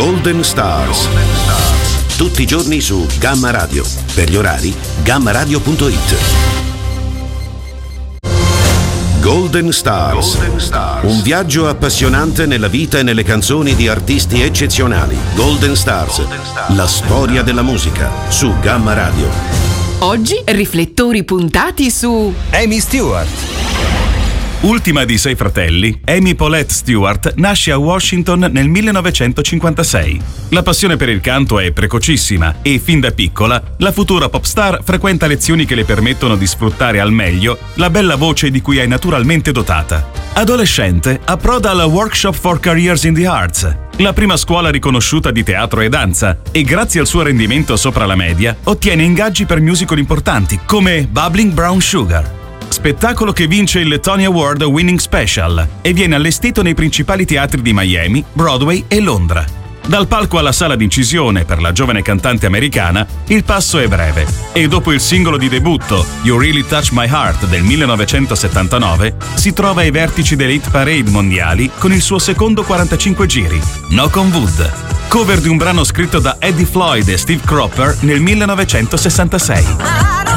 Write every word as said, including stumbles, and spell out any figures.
Golden Stars. Tutti i giorni su Gamma Radio. Per gli orari, gamma radio punto it. Golden Stars. Golden Stars. Un viaggio appassionante nella vita e nelle canzoni di artisti eccezionali. Golden Stars. Golden Stars. La storia della musica su Gamma Radio. Oggi riflettori puntati su Amy Stewart. Ultima di sei fratelli, Amy Paulette Stewart nasce a Washington nel millenovecentocinquantasei. La passione per il canto è precocissima e fin da piccola la futura pop star frequenta lezioni che le permettono di sfruttare al meglio la bella voce di cui è naturalmente dotata. Adolescente, approda alla Workshop for Careers in the Arts, la prima scuola riconosciuta di teatro e danza, e grazie al suo rendimento sopra la media ottiene ingaggi per musical importanti come Bubbling Brown Sugar, spettacolo che vince il Tony Award Winning Special e viene allestito nei principali teatri di Miami, Broadway e Londra. Dal palco alla sala d'incisione per la giovane cantante americana, il passo è breve, e dopo il singolo di debutto You Really Touch My Heart del millenovecentosettantanove si trova ai vertici delle hit parade mondiali con il suo secondo quarantacinque giri, Knock on Wood, cover di un brano scritto da Eddie Floyd e Steve Cropper nel millenovecentosessantasei.